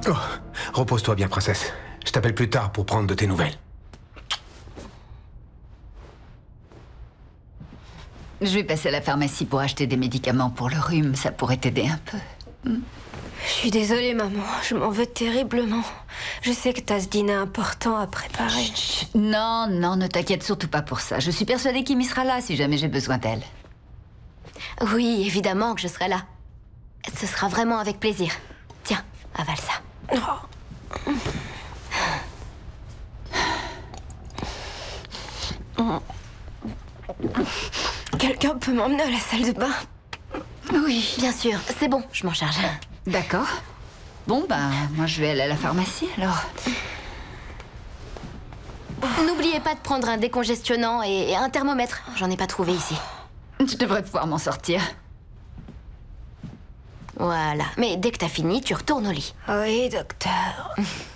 Oh, repose-toi bien, princesse. Je t'appelle plus tard pour prendre de tes nouvelles. Je vais passer à la pharmacie pour acheter des médicaments pour le rhume. Ça pourrait t'aider un peu. Je suis désolée, maman. Je m'en veux terriblement. Je sais que t'as ce dîner important à préparer. Chut. Non, non, ne t'inquiète surtout pas pour ça. Je suis persuadée qu'Amy sera là si jamais j'ai besoin d'elle. Oui, évidemment que je serai là. Ce sera vraiment avec plaisir. Tiens, avale ça. Quelqu'un peut m'emmener à la salle de bain? Oui, bien sûr. C'est bon, je m'en charge. D'accord. Bon, ben, moi je vais aller à la pharmacie alors. N'oubliez pas de prendre un décongestionnant et un thermomètre. J'en ai pas trouvé ici. Je devrais pouvoir m'en sortir. Voilà. Mais dès que t'as fini, tu retournes au lit. Oui, docteur.